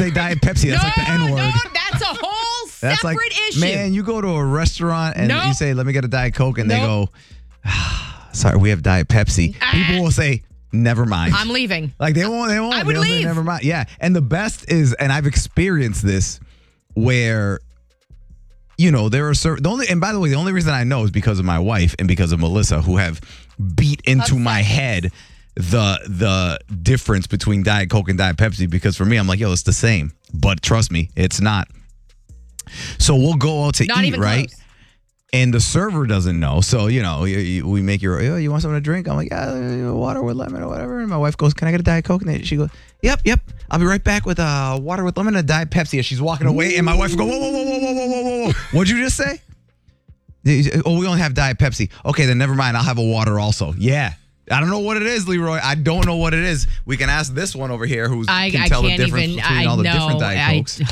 say Diet Pepsi. That's like the N-word. No, that's a whole separate issue. Man, you go to a restaurant and you say, let me get a Diet Coke, and they go, sorry, we have Diet Pepsi. People will say, never mind. I'm leaving. Like they won't. I would They'll say, leave. never mind. Yeah. And the best is, and I've experienced this where, there are certain, and by the way, the only reason I know is because of my wife and because of Melissa, who have beat into my head the difference between Diet Coke and Diet Pepsi, because for me, I'm like, yo, it's the same. But trust me, it's not. So we'll go out to eat, right? Close. And the server doesn't know. So, we make you want something to drink? I'm like, yeah, water with lemon or whatever. And my wife goes, can I get a Diet Coke? And she goes, yep. I'll be right back with water with lemon and a Diet Pepsi. As she's walking away, and my wife will go, whoa. What'd you just say? Oh, we only have Diet Pepsi. Okay, then never mind. I'll have a water also. Yeah. I don't know what it is, Leroy. I don't know what it is. We can ask this one over here who can tell the difference between all the different Diet Cokes.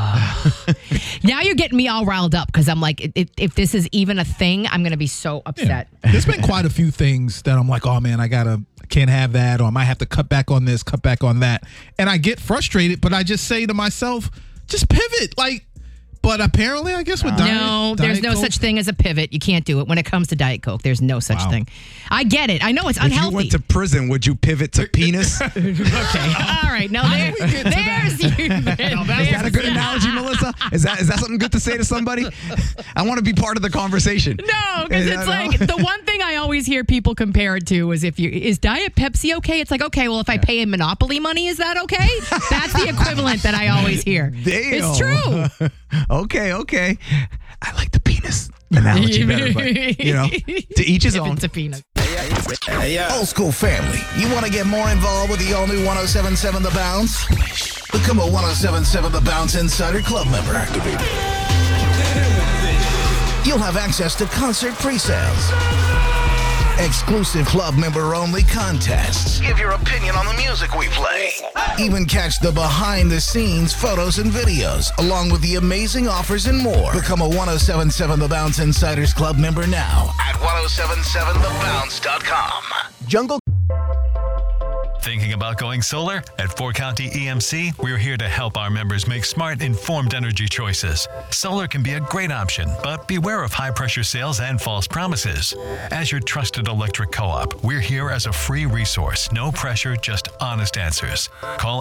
Now you're getting me all riled up because I'm like, if this is even a thing, I'm going to be so upset. Yeah. There's been quite a few things that I'm like, oh, man, I can't have that, or I might have to cut back on this, cut back on that. And I get frustrated, but I just say to myself, just pivot. But apparently, I guess with there's no Coke, such thing as a pivot. You can't do it when it comes to Diet Coke. There's no such thing. I get it. I know it's unhealthy. If you went to prison, would you pivot to penis? Okay. All right. No, there's you. Is that a good analogy, Melissa? Is that something good to say to somebody? I want to be part of the conversation. No, because it's like the one thing I always hear people compare it to is is Diet Pepsi okay? It's like, okay, well, if I pay in Monopoly money, is that okay? That's the equivalent that I always hear. Damn. It's true. Okay. I like the penis analogy better, but, to each his own. It's a penis. Old school family, you want to get more involved with the all-new 107.7 The Bounce? Become a 107.7 The Bounce Insider Club member. You'll have access to concert pre-sales, exclusive club member-only contests, give your opinion on the music we play, even catch the behind-the-scenes photos and videos, along with the amazing offers and more. Become a 107.7 The Bounce Insiders Club member now at 1077thebounce.com. Jungle. Thinking about going solar? At 4 County EMC, we're here to help our members make smart, informed energy choices. Solar can be a great option, but beware of high-pressure sales and false promises. As your trusted electric co-op, we're here as a free resource. No pressure, just honest answers. Call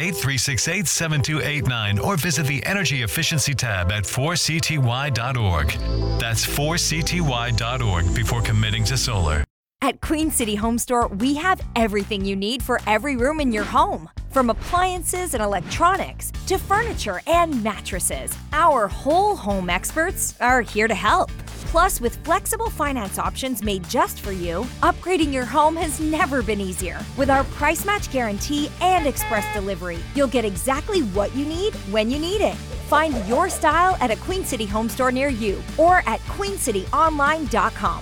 888-368-7289 or visit the Energy Efficiency tab at 4cty.org. That's 4cty.org before committing to solar. At Queen City Home Store, we have everything you need for every room in your home. From appliances and electronics to furniture and mattresses, our whole home experts are here to help. Plus, with flexible finance options made just for you, upgrading your home has never been easier. With our price match guarantee and express delivery, you'll get exactly what you need when you need it. Find your style at a Queen City Home Store near you or at queencityonline.com.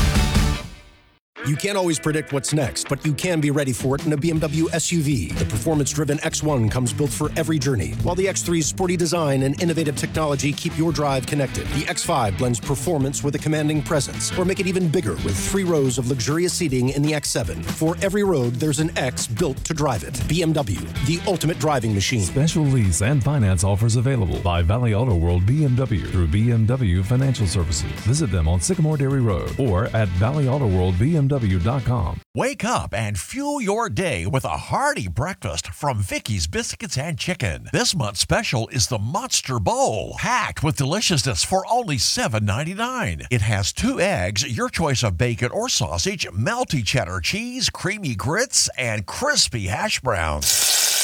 You can't always predict what's next, but you can be ready for it in a BMW SUV. The performance-driven X1 comes built for every journey, while the X3's sporty design and innovative technology keep your drive connected. The X5 blends performance with a commanding presence, or make it even bigger with 3 rows of luxurious seating in the X7. For every road, there's an X built to drive it. BMW, the ultimate driving machine. Special lease and finance offers available by Valley Auto World BMW through BMW Financial Services. Visit them on Sycamore Dairy Road or at valleyautoworldbmw.com. Wake up and fuel your day with a hearty breakfast from Vicky's Biscuits and Chicken. This month's special is the Monster Bowl, packed with deliciousness for only $7.99. It has 2 eggs, your choice of bacon or sausage, melty cheddar cheese, creamy grits, and crispy hash browns.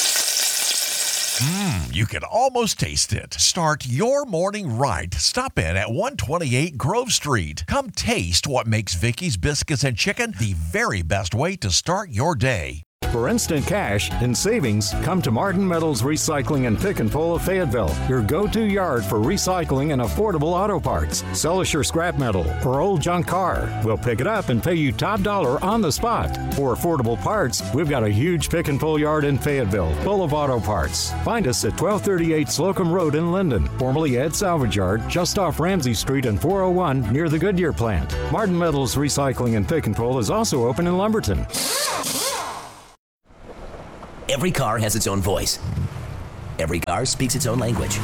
You can almost taste it. Start your morning right. Stop in at 128 Grove Street. Come taste what makes Vicky's Biscuits and Chicken the very best way to start your day. For instant cash and savings, come to Martin Metals Recycling and Pick and Pull of Fayetteville, your go-to yard for recycling and affordable auto parts. Sell us your scrap metal or old junk car. We'll pick it up and pay you top dollar on the spot. For affordable parts, we've got a huge pick and pull yard in Fayetteville, full of auto parts. Find us at 1238 Slocum Road in Linden, formerly Ed Salvage Yard, just off Ramsey Street and 401 near the Goodyear plant. Martin Metals Recycling and Pick and Pull is also open in Lumberton. Every car has its own voice. Every car speaks its own language.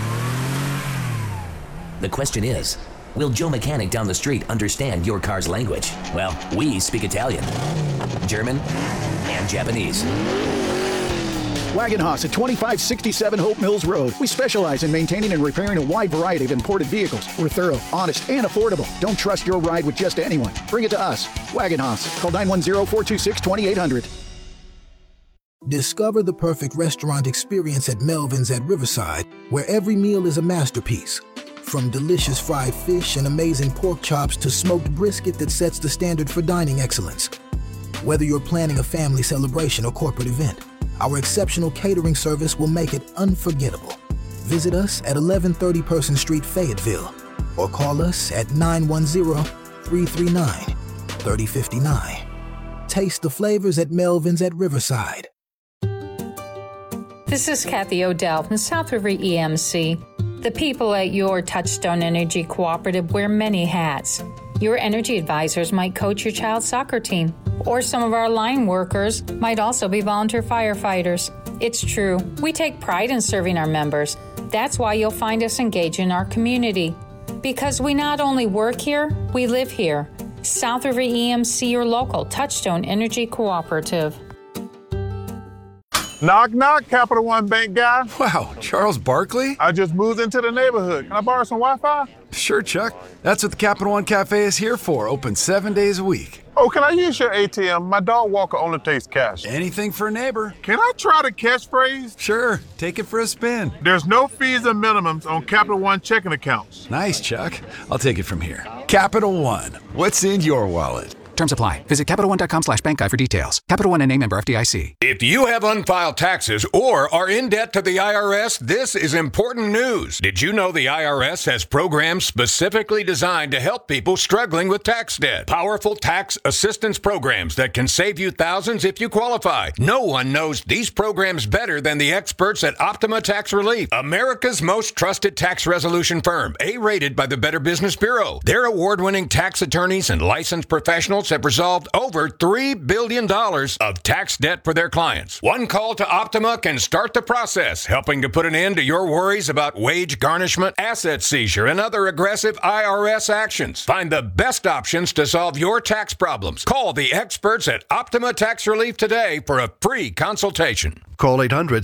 The question is, will Joe Mechanic down the street understand your car's language? Well, we speak Italian, German, and Japanese. Wagon Haas at 2567 Hope Mills Road. We specialize in maintaining and repairing a wide variety of imported vehicles. We're thorough, honest, and affordable. Don't trust your ride with just anyone. Bring it to us. Wagon Haas. Call 910-426-2800. Discover the perfect restaurant experience at Melvin's at Riverside, where every meal is a masterpiece. From delicious fried fish and amazing pork chops to smoked brisket that sets the standard for dining excellence. Whether you're planning a family celebration or corporate event, our exceptional catering service will make it unforgettable. Visit us at 1130 Person Street, Fayetteville, or call us at 910-339-3059. Taste the flavors at Melvin's at Riverside. This is Kathy Odell from South River EMC. The people at your Touchstone Energy Cooperative wear many hats. Your energy advisors might coach your child's soccer team, or some of our line workers might also be volunteer firefighters. It's true, we take pride in serving our members. That's why you'll find us engaged in our community. Because we not only work here, we live here. South River EMC, your local Touchstone Energy Cooperative. Knock, knock, Capital One Bank guy. Wow, Charles Barkley? I just moved into the neighborhood. Can I borrow some Wi-Fi? Sure, Chuck. That's what the Capital One Cafe is here for, open 7 days a week. Oh, can I use your ATM? My dog walker only takes cash. Anything for a neighbor. Can I try the catchphrase? Sure, take it for a spin. There's no fees or minimums on Capital One checking accounts. Nice, Chuck. I'll take it from here. Capital One, what's in your wallet? Terms apply. Visit CapitalOne.com/bankguide for details. Capital One and a member FDIC. If you have unfiled taxes or are in debt to the IRS, this is important news. Did you know the IRS has programs specifically designed to help people struggling with tax debt? Powerful tax assistance programs that can save you thousands if you qualify. No one knows these programs better than the experts at Optima Tax Relief, America's most trusted tax resolution firm, A-rated by the Better Business Bureau. Their award-winning tax attorneys and licensed professionals have resolved over $3 billion of tax debt for their clients. One call to Optima can start the process, helping to put an end to your worries about wage garnishment, asset seizure, and other aggressive IRS actions. Find the best options to solve your tax problems. Call the experts at Optima Tax Relief today for a free consultation. Call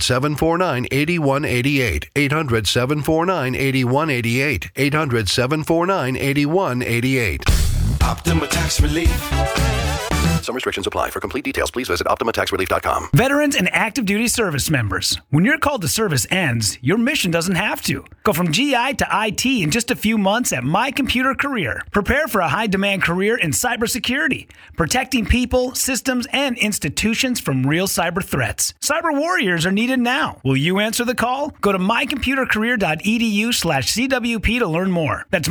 800-749-8188. 800-749-8188. 800-749-8188. Optima Tax Relief. Some restrictions apply. For complete details, please visit OptimaTaxRelief.com. Veterans and active duty service members. When your call to service ends, your mission doesn't have to. Go from GI to IT in just a few months at My Computer Career. Prepare for a high-demand career in cybersecurity, protecting people, systems, and institutions from real cyber threats. Cyber warriors are needed now. Will you answer the call? Go to mycomputercareer.edu/CWP to learn more. That's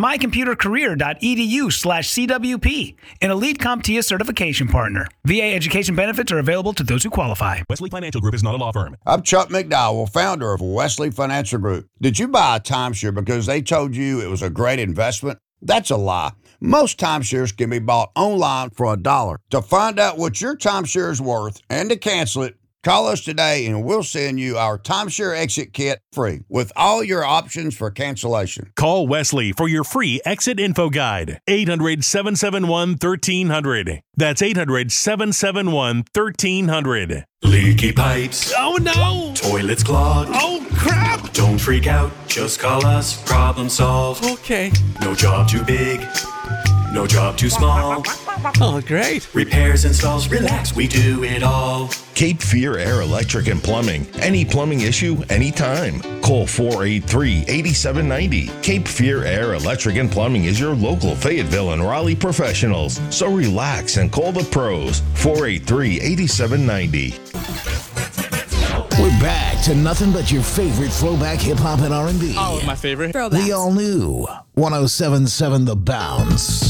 mycomputercareer.edu/CWP. An elite CompTIA certification partner. VA education benefits are available to those who qualify. Wesley Financial Group is not a law firm. I'm Chuck McDowell, founder of Wesley Financial Group. Did you buy a timeshare because they told you it was a great investment? That's a lie. Most timeshares can be bought online for $1. To find out what your timeshare is worth and to cancel it, call us today and we'll send you our timeshare exit kit free with all your options for cancellation. Call Wesley for your free exit info guide. 800-771-1300. That's 800-771-1300. Leaky pipes. Oh no! Toilets clogged. Oh crap! Don't freak out. Just call us. Problem solved. Okay. No job too big. No job too small. Oh, great. Repairs, installs, relax, we do it all. Cape Fear Air Electric and Plumbing. Any plumbing issue, anytime. Call 483-8790. Cape Fear Air Electric and Plumbing is your local Fayetteville and Raleigh professionals. So relax and call the pros. 483-8790. We're back to nothing but your favorite throwback hip-hop and R&B. Oh, my favorite. The all-new 107.7 The Bounce.